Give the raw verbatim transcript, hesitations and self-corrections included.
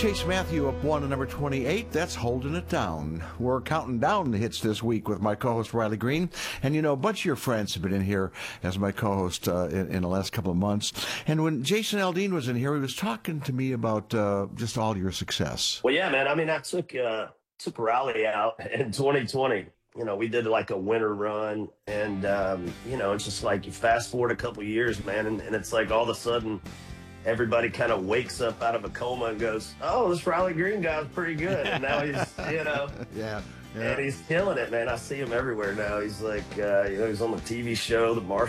Chase Matthew up one to number twenty-eight. That's Holding It Down. We're counting down the hits this week with my co-host Riley Green. And, you know, a bunch of your friends have been in here as my co-host uh, in, in the last couple of months. And when Jason Aldean was in here, he was talking to me about uh, just all your success. Well, yeah, man. I mean, I took uh, took Riley out in twenty twenty. You know, we did like a winter run. And, um, you know, it's just like you fast forward a couple of years, man. And, and it's like all of a sudden everybody kind of wakes up out of a coma and goes, oh, this Riley Green guy's pretty good. And now he's, you know, yeah, yeah. And he's killing it, man. I see him everywhere now. He's like, uh, you know, he's on the T V show, The Martian.